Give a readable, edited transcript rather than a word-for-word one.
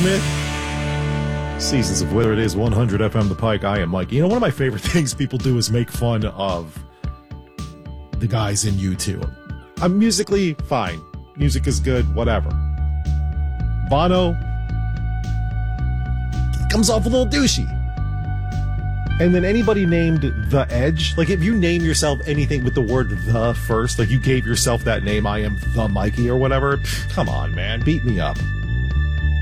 Smith. Seasons of Whether It Is 100 FM The Pike. I am Mike. You know, one of my favorite things people do is make fun of the guys in U2. I'm musically fine. Music is good, whatever. Bono comes off a little douchey. And then anybody named The Edge, like if you name yourself anything with the word the first, like you gave yourself that name, I am the Mikey or whatever, come on, man, beat me up.